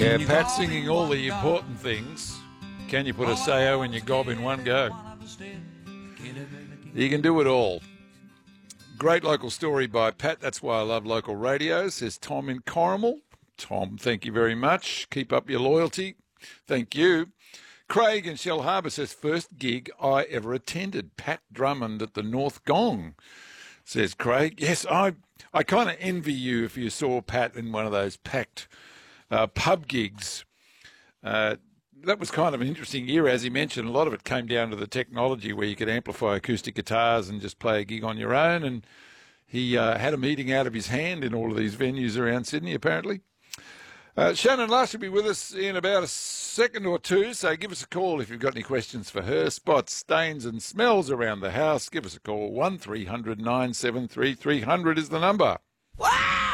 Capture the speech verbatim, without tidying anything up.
Yeah, Pat singing all the important things. Can you put a sayo in your gob in one go? You can do it all. Great local story by Pat. That's why I love local radio, says Tom in Corrimal. Tom, thank you very much. Keep up your loyalty. Thank you. Craig in Shell Harbour says, first gig I ever attended, Pat Drummond at the North Gong, says Craig. Yes, I I kind of envy you if you saw Pat in one of those packed uh, pub gigs. Uh, that was kind of an interesting era, as he mentioned. A lot of it came down to the technology where you could amplify acoustic guitars and just play a gig on your own. And he uh, had a meeting out of his hand in all of these venues around Sydney, apparently. Uh, Shannon Lush will be with us in about a second or two, so give us a call if you've got any questions for her. Spots, stains and smells around the house, give us a call. one three hundred nine seven three three hundred is the number. Wow!